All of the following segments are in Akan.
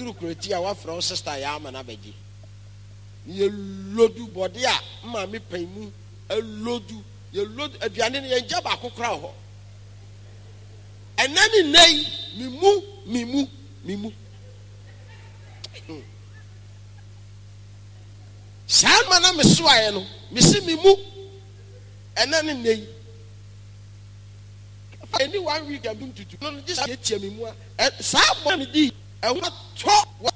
duru kureti a wafrɛ sister ya ama na bɛgye ye lodu bɔde a ma me paimu lodu ye lodu aduane ne ye gya ba kokora ho enani nei mimu saa ma na me so aye no me si mimu enani nei fa any 1 week abim tutu no just ye tia mimu a saa bo me di e wa to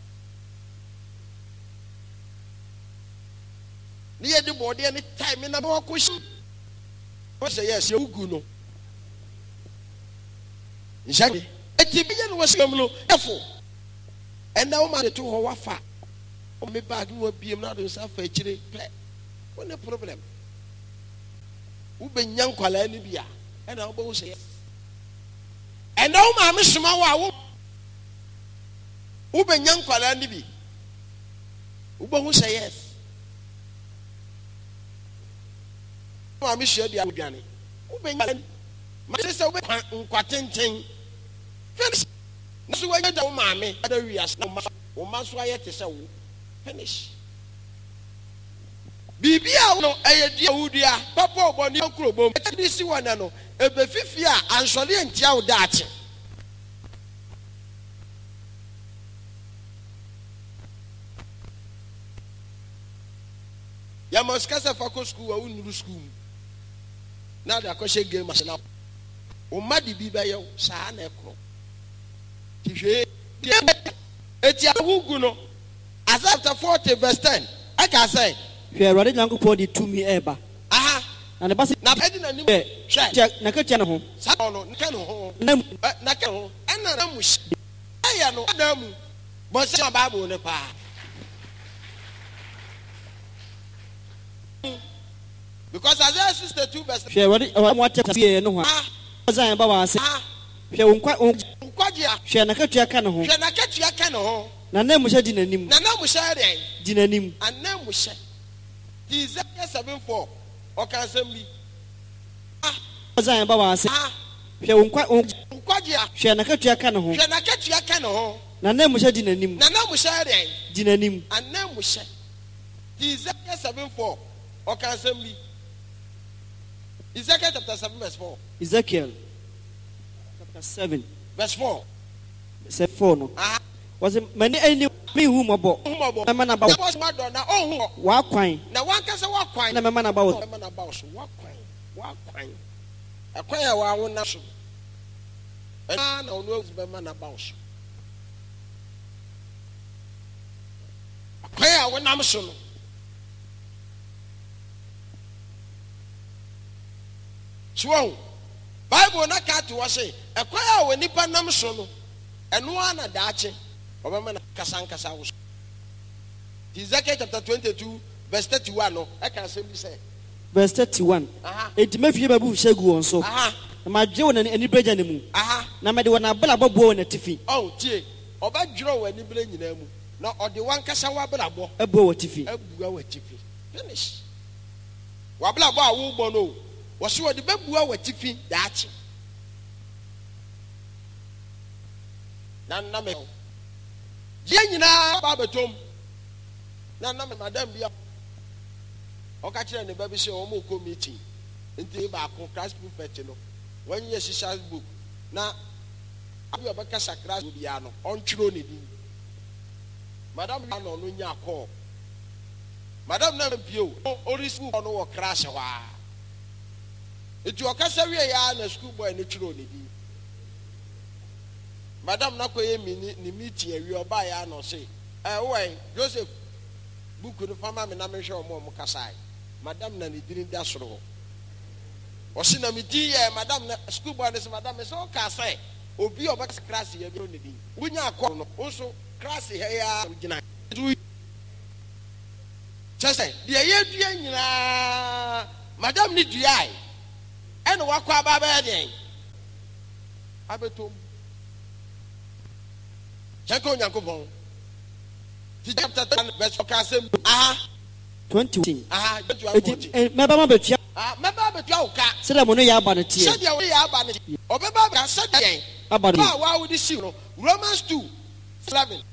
ni ye di bɔde any time na ba ko shi o say yes ye ugu no njage eti bi ye no wasam no efo enda o ma de to ho wafa o me bag no biem na do sa fa chire ple what the problem u be nyan kwala ni bia enda o bo say enda o ma me soma wa u be nyan kwala ni bi u bo say yes ma me hia dia aduane u be nyan ma se se u be nkwatenten finish na so wa da o ma me ada wias na o ma so aye te se wo finish bibia no eye dia wudua papa oboni okrobom e si wana no ebe fifi a ansole ntia wo daache ya moskasa fako school wa unuru school na da ko she game asna o ma di bi ba yo saa na ekro tihwe eti ahugu no as after 40 verse 10 I can say hwe Awurade Nyankopɔn di tumi eba aha na ne base na pedi na nim hwe na ka tia ne ho sa no nka ne ho na ka ho ena na mu aya no na mu bo se Bible ne pa because Isaiah 62 verse hwe Awurade mo atia tie ne ho Isaiah ba wa se hwe nkwaje hwe na ka tia ka ne ho hwe na ka tia ka ne ho na na mu hye di nanim na na mu hye den di nanim ana mu hye Isaiah 7:4 o kan sam bi Isaiah ba wa se hwe nkwaje hwe na ka tia ka ne ho hwe na ka tia ka ne ho na na mu hye di nanim na na mu hye den di nanim ana mu hye Isaiah 7:4 o kan sam bi Ezekiel chapter 7 verse 4 Ezekiel chapter 7 verse 4 verse 4 no was many any me who mobo na mana ba na ohun wa kwan na wan kasa wa kwan na mana ba wo so wa kwan akwan ya wa wona so na onu be mana ba so akwan ya wona so no so Bible na ka to say akwan ya woni pa nam so no eno ana daache obama na kasankasa wo Ezekiel chapter 22 verse 31 no I can say be say verse 31 enti mafie babu hyegu won so na madwe won ani breja ne mu na mede won abla babo won atifi oh tie oba dwuro won ani bre nyina mu na ode wan kasa wa abla bo abo watifi abuga watifi finish wa abla bo a wo bo no wo so ode babua watifi daachi na me je nyina ba betom na madam bia o ka kire ne ba bi se o mo ko meeting nti ba ko class prophet no wan ye shisha book na abi obaka sakra bia no on twiro ne din madam na no nya call madam na pio o risku no wo crash wa etu o ka sawie ya na school boy ne twiro ne din madam na koye ni meeting awi oba ya no say we Joseph book no fama me na me hwe omo kasai madam na ni dini da soro o si na me di ye madam na school boy ne say madam me so ka say obi oba class ye bi no din wunya akọ no so class he ya gina just de ye dua nyina madam ni dua ai ene wakọ aba ba den abetom Janko Nyankopon. Chapter 10 verse 20. Meba ma betua. Meba betua oka. Sede mo no ya aba ne tie. Sede wo ya aba ne. Obeba ba sede yen. Aba wa wo di si no. Romans 2:11.